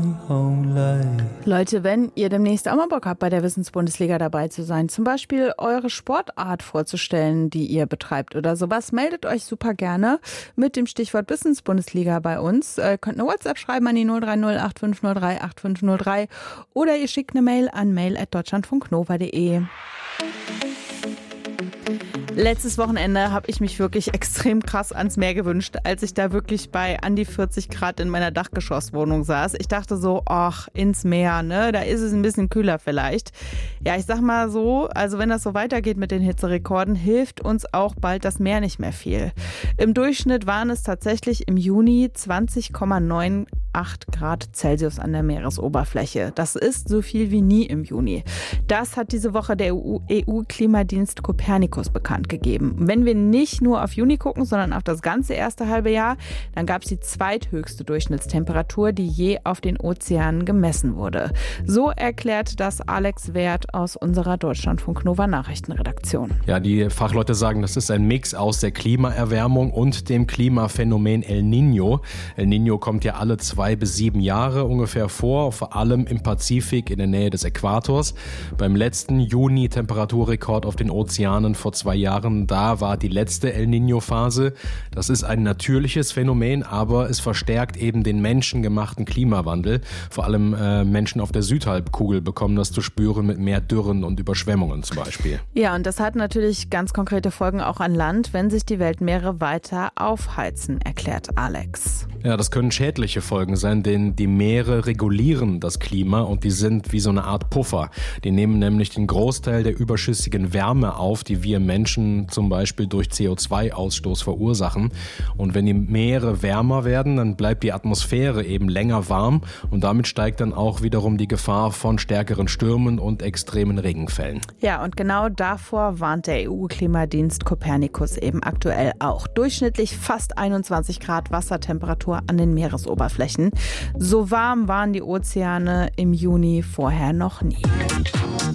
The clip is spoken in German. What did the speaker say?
going home late. Leute, wenn ihr demnächst auch mal Bock habt, bei der Wissensbundesliga dabei zu sein, zum Beispiel eure Sportart vorzustellen, die ihr betreibt oder sowas, meldet euch super gerne mit dem Stichwort Wissensbundesliga bei uns. Ihr könnt eine WhatsApp schreiben an die 030 8503 8503 oder ihr schickt eine Mail an mail@deutschlandfunknova.de. Letztes Wochenende habe ich mich wirklich extrem krass ans Meer gewünscht, als ich da wirklich bei an die 40 Grad in meiner Dachgeschosswohnung saß. Ich dachte so, ach, ins Meer, ne? Da ist es ein bisschen kühler vielleicht. Ja, ich sag mal so, also wenn das so weitergeht mit den Hitzerekorden, hilft uns auch bald das Meer nicht mehr viel. Im Durchschnitt waren es tatsächlich im Juni 20,98 Grad Celsius an der Meeresoberfläche. Das ist so viel wie nie im Juni. Das hat diese Woche der EU-Klimadienst Copernicus bekannt gegeben. Wenn wir nicht nur auf Juni gucken, sondern auf das ganze erste halbe Jahr, dann gab es die zweithöchste Durchschnittstemperatur, die je auf den Ozeanen gemessen wurde. So erklärt das Alex Wert aus unserer Deutschlandfunk-Nova Nachrichtenredaktion. Ja, die Fachleute sagen, das ist ein Mix aus der Klimaerwärmung und dem Klimaphänomen El Niño. El Niño kommt ja alle 2 bis 7 Jahre ungefähr vor, vor allem im Pazifik in der Nähe des Äquators. Beim letzten Juni-Temperaturrekord auf den Ozeanen vor 2 Jahren, da war die letzte El Niño-Phase. Das ist ein natürliches Phänomen, aber es verstärkt eben den menschengemachten Klimawandel. Vor allem Menschen auf der Südhalbkugel bekommen das zu spüren mit mehr Dürren und Überschwemmungen zum Beispiel. Ja, und das hat natürlich ganz konkrete Folgen auch an Land, wenn sich die Weltmeere weiter aufheizen, erklärt Alex. Ja, das können schädliche Folgen sein, denn die Meere regulieren das Klima und die sind wie so eine Art Puffer. Die nehmen nämlich den Großteil der überschüssigen Wärme auf, die wir Menschen zum Beispiel durch CO2-Ausstoß verursachen. Und wenn die Meere wärmer werden, dann bleibt die Atmosphäre eben länger warm und damit steigt dann auch wiederum die Gefahr von stärkeren Stürmen und extremen Regenfällen. Ja, und genau davor warnt der EU-Klimadienst Copernicus eben aktuell auch. Durchschnittlich fast 21 Grad Wassertemperatur an den Meeresoberflächen. So warm waren die Ozeane im Juni vorher noch nie.